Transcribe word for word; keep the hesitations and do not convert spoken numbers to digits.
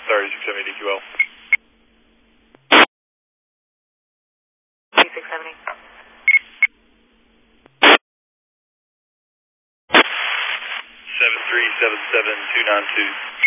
thirty-six seventy D Q L. thirty-six seventy. seven three seven seven two nine two.